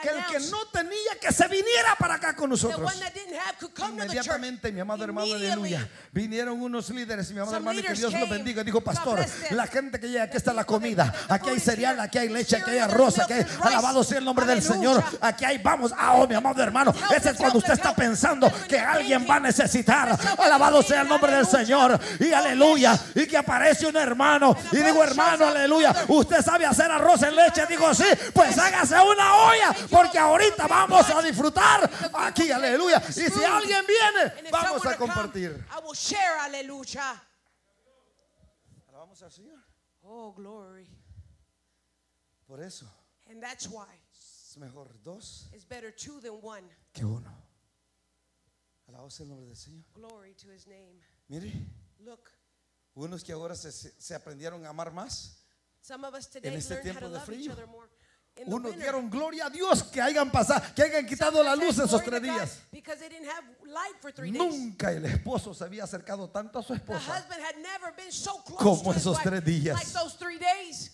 que el que no tenía que se viniera para acá con the nosotros. one that didn't have could come to the church. Inmediatamente, mi amado hermano, Immediately. aleluya, vinieron unos líderes, mi amado Some hermano, y que leaders Dios los came. bendiga. Dijo, pastor, God bless them. la gente que llega, aquí está la The people comida, that- the aquí hay food is cereal, here. aquí hay leche, aquí hay Cereal, arroz, there's aquí hay, milk and rice. alabado sea el nombre del Aleluya. Señor, aquí hay, vamos, mi amado hermano, ese es cuando usted está pensando que alguien va a necesitar, alabado sea el nombre del Señor, y aleluya, y que aparece un hermano, y digo, hermano, aleluya, usted sabe hacer arroz en leche, digo, sí, pues hágase una olla, porque ahorita vamos a disfrutar aquí, aleluya, y si alguien viene, And if vamos someone a to come, compartir. I will share, aleluya. Alabamos al Señor. Oh, glory. Por eso And that's why es mejor dos it's better two than one. que uno. Alabado sea el nombre del Señor. Glory to his name. Mire, Look, unos que ahora se aprendieron a amar más. some of us today En este learn how tiempo to de love each frío, other more. In the Unos winter, dieron gloria a Dios que hayan pasado, que hayan quitado la luz esos 3 días. because they didn't have light for 3 days. Nunca el esposo se había acercado tanto a su The esposa. husband had never been so close Como to his esos wife 3 días. like those 3 days.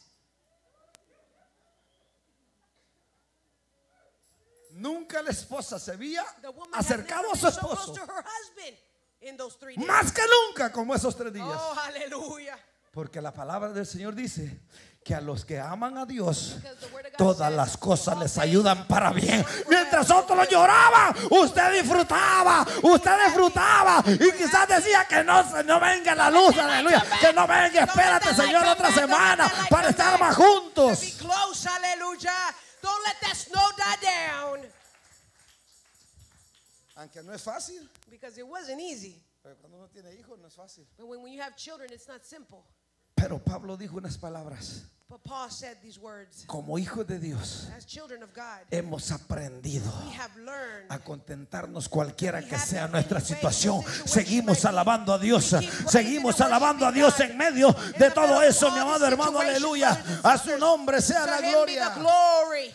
Nunca la esposa se había The woman had acercado never a su been so close esposo to her husband in those 3 days. más que nunca como esos 3 días. Oh, hallelujah. Porque la palabra del Señor dice que a los que aman a Dios, Because the word of God todas says, las cosas all les things ayudan para bien. work for Mientras our otros lloraban, usted disfrutaba, y quizás decía que no venga la luz, aleluya, que no venga, espérate Señor otra semana para estar más To be juntos. close, hallelujah. Don't let that snow die down. Aunque no es fácil, Because it wasn't easy. pero cuando uno tiene hijos no es fácil. But when you have children, it's not simple. Pero Pablo dijo unas palabras: But Paul said these words. como hijos de Dios As children of God, hemos aprendido we have learned a contentarnos cualquiera que sea nuestra situación. Seguimos alabando a Dios. Seguimos alabando a Dios en medio de todo eso, mi amado hermano, aleluya. A su nombre sea to la him be the gloria. glory.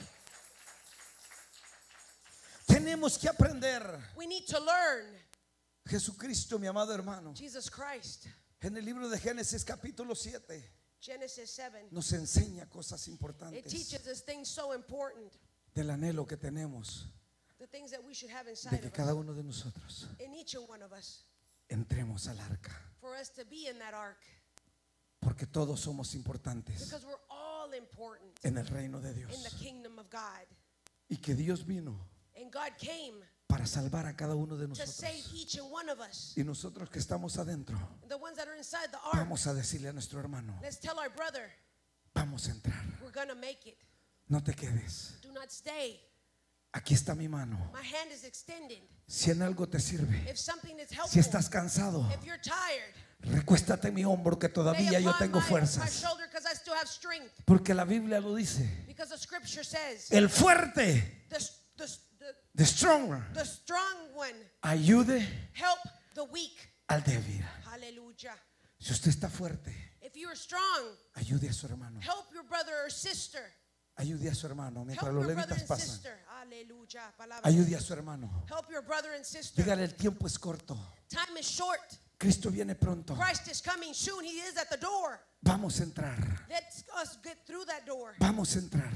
Tenemos que aprender. We need to learn Jesucristo, mi amado hermano, Jesus Christ. en el libro de Génesis capítulo 7 Genesis 7. nos enseña cosas It importantes teaches us things so important. del anhelo que tenemos The things that we should have de inside que of cada us. uno de nosotros In each and one of us. entremos al arca, For us to be in that ark. porque todos somos importantes Because we're all important en el reino de in the Dios, kingdom of God. y que Dios vino And God came para salvar a cada uno de to save nosotros. each and one of us. Y nosotros que estamos adentro, The ones that are inside the ark. vamos a decirle a nuestro hermano: Let's tell our brother, vamos a entrar, we're going to make it. no te quedes, Do not stay. aquí está mi mano. My hand is extended. Si en algo te sirve, If something is helpful, si estás cansado, if you're tired, recuéstate en mi hombro que lay todavía yo upon tengo my fuerzas. shoulder because I still have strength. Porque la Biblia lo dice: Because the scripture says, el fuerte, the strong, the strong one ayude help the weak. al débil. Hallelujah. Si usted está fuerte, If you are strong, ayude a su hermano. help your brother or sister. Ayude a su hermano mientras Help los your brother levitas and pasan. sister. Hallelujah. Palabra. Ayude a su hermano. Help your brother and sister. Dígale: el tiempo es corto. Time is short. Cristo viene pronto. Christ is coming soon. He is at the door. Vamos a entrar. Let us get through that door. Vamos a entrar.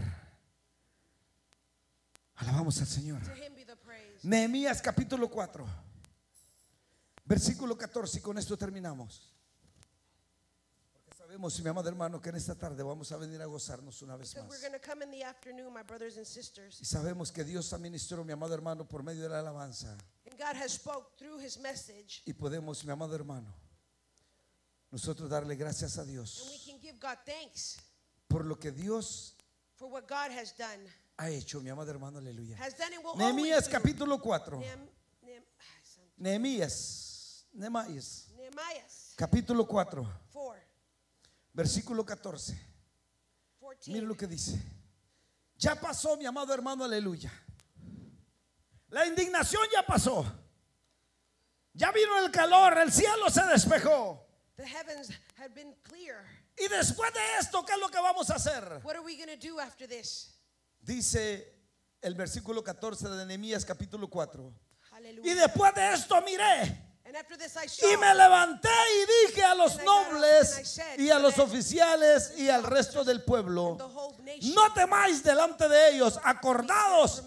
Alabamos al Señor. To him be the praise. Nehemías capítulo 4, versículo 14, y con esto terminamos. Porque sabemos, mi amado hermano, que en esta tarde vamos a venir a gozarnos una vez So más. we're going to come in the afternoon, my brothers and sisters. Y sabemos que Dios administró, mi amado hermano, por medio de la alabanza. And God has spoke through his message. Y podemos, mi amado hermano, nosotros darle gracias a And we Dios can give God thanks por lo que Dios for what God has done. ha hecho, mi amado hermano, aleluya. Has done and will Nehemías always do. capítulo 4. Nehemiah Nehemías capítulo 4, 4, versículo 14. 14. Mire lo que dice: ya pasó, mi amado hermano, aleluya. La indignación ya pasó. Ya vino el calor, el cielo se despejó. The heavens have been clear. Y después de esto, ¿qué es lo que vamos a hacer? What are we going to do after this? Dice el versículo 14 de Nehemías capítulo 4. Hallelujah. Y después de esto miré And after this I saw. y me levanté y dije a los nobles y a los oficiales y al resto del pueblo: the whole nation. no temáis delante de ellos, acordaos